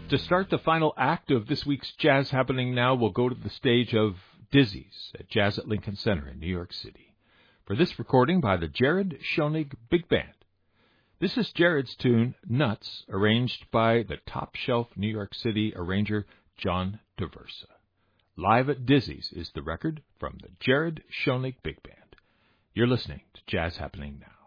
To start the final act of this week's Jazz Happening Now, we'll go to the stage of Dizzy's at Jazz at Lincoln Center in New York City for this recording by the Jared Schoenig Big Band. This is Jared's tune, Nuts, arranged by the top-shelf New York City arranger John DeVersa. Live at Dizzy's is the record from the Jared Schoenig Big Band. You're listening to Jazz Happening Now.